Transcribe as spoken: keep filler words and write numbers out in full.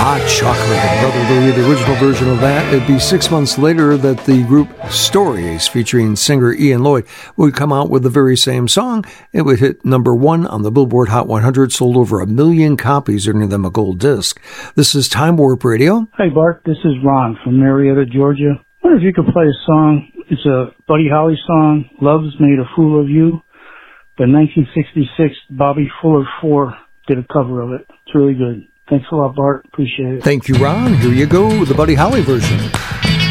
Hot Chocolate, Brother Louie, the original version of that. It'd be six months later that the group Stories, featuring singer Ian Lloyd, would come out with the very same song. It would hit number one on the Billboard Hot one hundred, sold over a million copies, earning them a gold disc. This is Time Warp Radio. Hi, Bart. This is Ron from Marietta, Georgia. I wonder if you could play a song. It's a Buddy Holly song, Love's Made a Fool of You. The nineteen sixty-six Bobby Fuller four did a cover of it. It's really good. Thanks a lot, Bart. Appreciate it. Thank you, Ron. Here you go, the Buddy Holly version.